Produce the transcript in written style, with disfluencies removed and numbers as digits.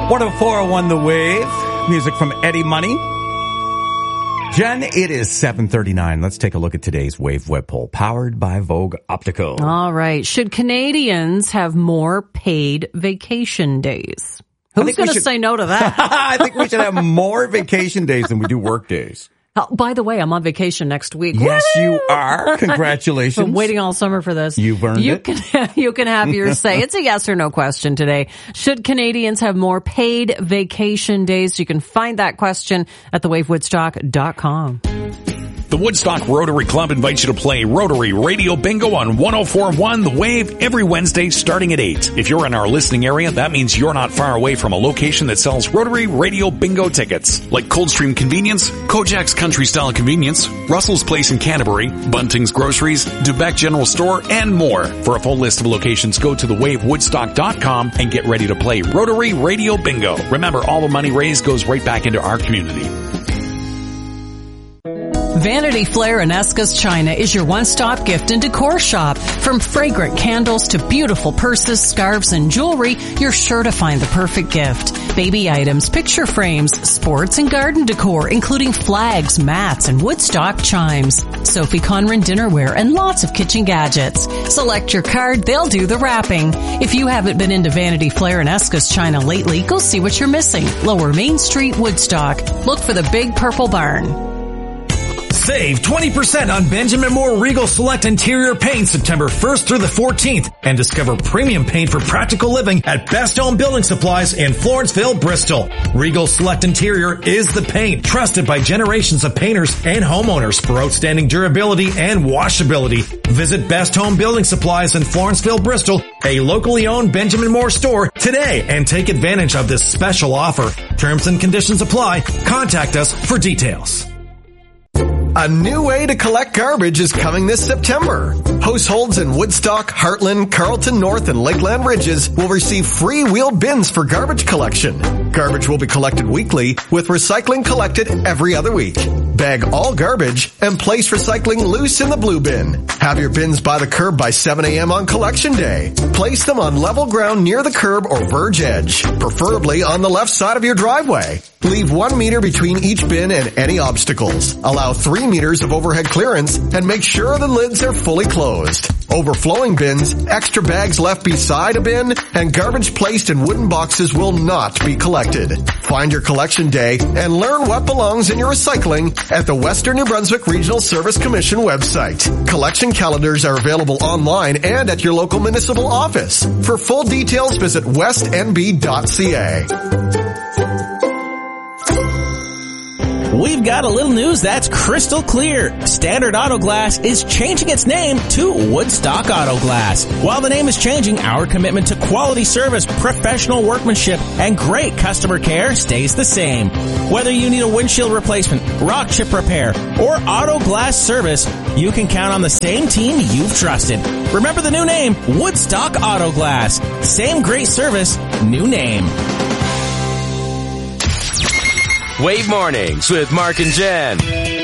104.1 The Wave. Music from Eddie Money. Jen, it is 7:39. Let's take a look at today's Wave Web Poll, powered by Vogue Optical. All right. Should Canadians have more paid vacation days? Who's going to say no to that? I think we should have more vacation days than we do work days. Oh, by the way, I'm on vacation next week. Yes, you are. Congratulations. Been waiting all summer for this. You've earned it. You can have your say. It's a yes or no question today. Should Canadians have more paid vacation days? You can find that question at thewavewoodstock.com. The Woodstock Rotary Club invites you to play Rotary Radio Bingo on 104.1 The Wave every Wednesday starting at 8. If you're in our listening area, that means you're not far away from a location that sells Rotary Radio Bingo tickets, like Coldstream Convenience, Kojak's Country Style Convenience, Russell's Place in Canterbury, Bunting's Groceries, Dubec General Store, and more. For a full list of locations, go to thewavewoodstock.com and get ready to play Rotary Radio Bingo. Remember, all the money raised goes right back into our community. Vanity Flair in Escas, China is your one-stop gift and decor shop. From fragrant candles to beautiful purses, scarves, and jewelry, you're sure to find the perfect gift. Baby items, picture frames, sports and garden decor, including flags, mats, and Woodstock chimes. Sophie Conran dinnerware and lots of kitchen gadgets. Select your card, they'll do the wrapping. If you haven't been into Vanity Flair in Escas, China lately, go see what you're missing. Lower Main Street, Woodstock. Look for the Big Purple Barn. Save 20% on Benjamin Moore Regal Select Interior Paint September 1st through the 14th and discover premium paint for practical living at Best Home Building Supplies in Florenceville, Bristol. Regal Select Interior is the paint trusted by generations of painters and homeowners for outstanding durability and washability. Visit Best Home Building Supplies in Florenceville, Bristol, a locally owned Benjamin Moore store today and take advantage of this special offer. Terms and conditions apply. Contact us for details. A new way to collect garbage is coming this September. Households in Woodstock, Heartland, Carlton North, and Lakeland Ridges will receive free wheeled bins for garbage collection. Garbage will be collected weekly, with recycling collected every other week. Bag all garbage and place recycling loose in the blue bin. Have your bins by the curb by 7 a.m. on collection day. Place them on level ground near the curb or verge edge, preferably on the left side of your driveway. Leave 1 meter between each bin and any obstacles. Allow 3 meters of overhead clearance and make sure the lids are fully closed. Overflowing bins, extra bags left beside a bin, and garbage placed in wooden boxes will not be collected. Find your collection day and learn what belongs in your recycling at the Western New Brunswick Regional Service Commission website. Collection calendars are available online and at your local municipal office. For full details, visit westnb.ca. We've got a little news that's crystal clear. Standard Auto Glass is changing its name to Woodstock Auto Glass. While the name is changing, our commitment to quality service, professional workmanship, and great customer care stays the same. Whether you need a windshield replacement, rock chip repair, or auto glass service, you can count on the same team you've trusted. Remember the new name, Woodstock Auto Glass. Same great service, new name. Wave Mornings with Mark and Jen.